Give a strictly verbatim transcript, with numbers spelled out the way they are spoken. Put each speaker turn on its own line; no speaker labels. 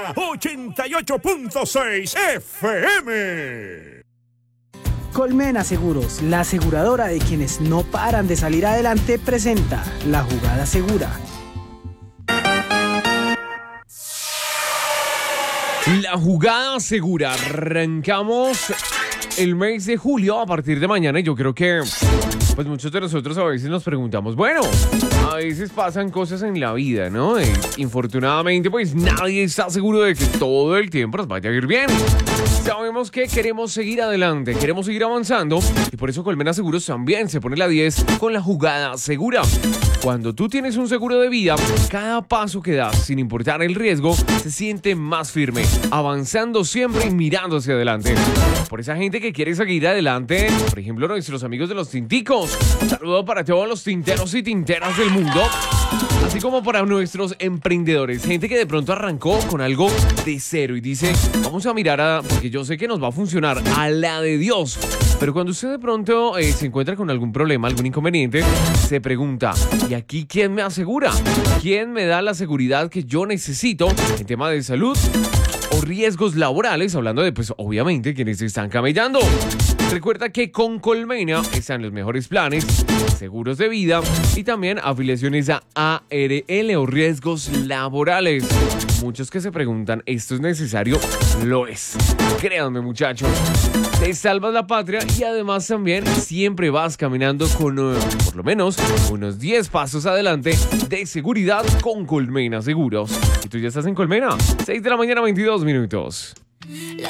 ochenta y ocho punto seis F M.
Colmena Seguros, la aseguradora de quienes no paran de salir adelante, presenta La Jugada Segura.
La Jugada Segura. Arrancamos el mes de julio a partir de mañana y yo creo que pues muchos de nosotros a veces nos preguntamos, bueno, a veces pasan cosas en la vida, ¿no? Y, infortunadamente pues nadie está seguro de que todo el tiempo nos vaya a ir bien. Sabemos que queremos seguir adelante, queremos seguir avanzando y por eso Colmena Seguros también se pone la diez con la Jugada Segura. Cuando tú tienes un seguro de vida, cada paso que das, sin importar el riesgo, se siente más firme, avanzando siempre y mirando hacia adelante. Por esa gente que quiere seguir adelante, por ejemplo, nuestros amigos de los tinticos. Un saludo para todos los tinteros y tinteras del mundo. Así como para nuestros emprendedores, gente que de pronto arrancó con algo de cero y dice, vamos a mirar a, porque yo sé que nos va a funcionar, a la de Dios. Pero cuando usted de pronto eh, se encuentra con algún problema, algún inconveniente, se pregunta, ¿y aquí quién me asegura? ¿Quién me da la seguridad que yo necesito en tema de salud o riesgos laborales? Hablando de, pues, obviamente, quienes se están camellando. Recuerda que con Colmena están los mejores planes, seguros de vida y también afiliaciones a A R L o riesgos laborales. Muchos que se preguntan, ¿esto es necesario? Lo es. Créanme, muchachos. Te salvas la patria y además también siempre vas caminando con uh, por lo menos unos diez pasos adelante de seguridad con Colmena Seguros. ¿Y tú ya estás en Colmena? seis de la mañana, veintidós minutos.